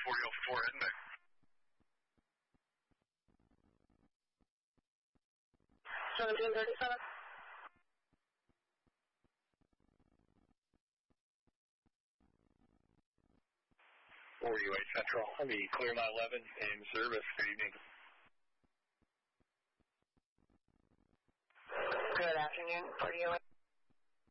4004 Edmund. 1737. 48 Central. Let me clear my 11 in service. Good evening. Good afternoon, 48.